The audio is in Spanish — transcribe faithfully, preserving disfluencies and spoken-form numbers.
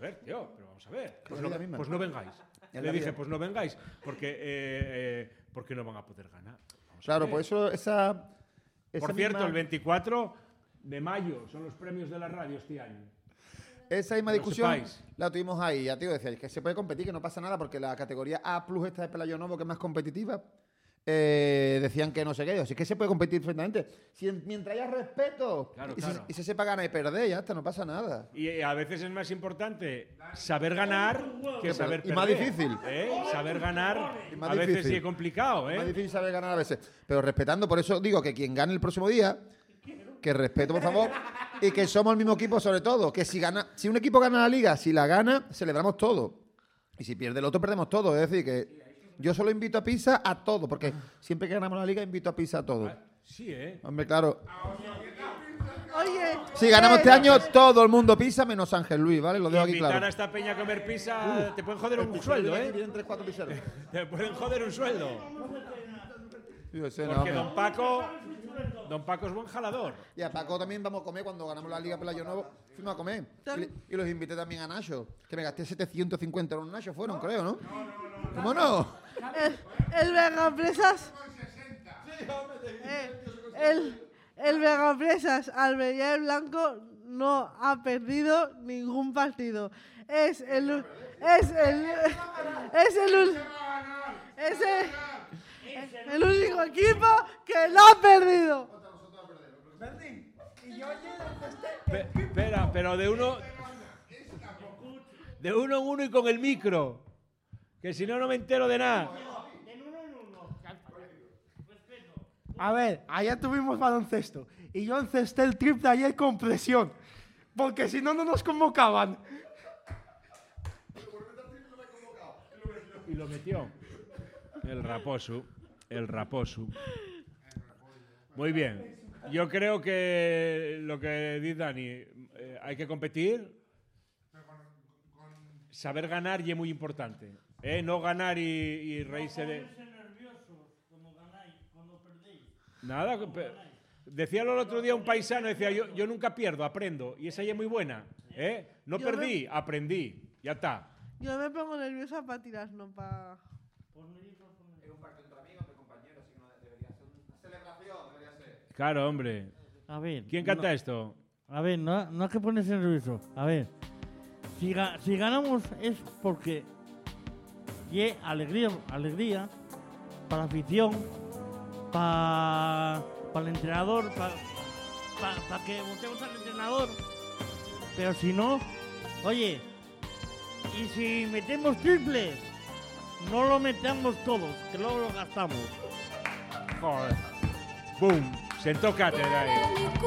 ver, tío, pero vamos a ver. Pues, la no, misma. pues no vengáis. En Le la dije, vida. pues no vengáis, porque, eh, eh, porque no van a poder ganar. Vamos a Claro, ver. por eso esa. esa Por cierto, misma- el veinticuatro de mayo son los premios de la radio este año. Esa misma Que lo discusión sepáis. la tuvimos ahí. Ya, tío, decía que se puede competir, que no pasa nada, porque la categoría A plus, esta de Pelayo Novo, que es más competitiva, eh, decían que no sé qué. Así que se puede competir perfectamente. Si en- mientras haya respeto Claro, y, claro. Se, y se sepa ganar y perder, ya está, no pasa nada. Y eh, a veces es más importante saber ganar que saber Y perder. más difícil. ¿eh? Saber ganar Y más a veces difícil. sí es complicado, Es más ¿eh? difícil saber ganar a veces. Pero respetando, por eso digo que quien gane el próximo día, que respeto, por favor, y que somos el mismo equipo sobre todo. Que si gana, si un equipo gana la liga, si la gana, celebramos todo. Y si pierde el otro, perdemos todo. Es decir, que yo solo invito a pizza a todo, porque siempre que ganamos la liga, invito a pizza a todo. Sí, ¿eh? Hombre, claro. Oye. Si ganamos eh, este año, todo el mundo pizza, menos Ángel Luis, ¿vale? Lo dejo aquí Invitar claro. a esta peña a comer pizza te pueden joder un sueldo, ¿eh? Vienen tres, cuatro pizzeros. Te pueden joder un sueldo. Yo sé, no, Porque hombre. don Paco, don Paco es buen jalador. Y a Paco también vamos a comer cuando ganamos la Liga Pelayo Nuevo. Fuimos a comer. Y, le- y los invité también a Nacho. Que me gasté setecientos cincuenta euros en Nacho, fueron, creo, ¿no? ¿Cómo no? El, el Vegapresas. Eh, el, el Vegapresas Almería el Blanco no ha perdido ningún partido. Es el u- es el es el u- es el, el único equipo que no ha perdido. Pe- Espera, pero de uno. De uno en uno y con el micro. Que si no, no me entero de nada. A ver, ayer tuvimos baloncesto y yo encesté el triple ayer con presión, porque si no, no nos convocaban. Y lo metió. El raposo. El raposo. Muy bien. Yo creo que lo que dice Dani, eh, hay que competir. Saber ganar y es muy importante. ¿eh? No ganar y, y reírse de. Nada. pe- Decíalo el otro día un paisano, decía, yo, yo nunca pierdo, aprendo. Y esa ya es muy buena. ¿eh? No Yo perdí, aprendí. Ya está. Yo me pongo nerviosa para tirar, no para. Claro, hombre. A ver. ¿Quién canta no, esto? A ver, no, no hay que ponerse nervioso. A ver. Si, ga- si ganamos es porque y alegría, alegría para la afición, para el entrenador, para que votemos al entrenador. Pero si no, oye, y si metemos triple, no lo metamos todos, que luego lo gastamos. Joder. Boom. Sentó cátedra ahí.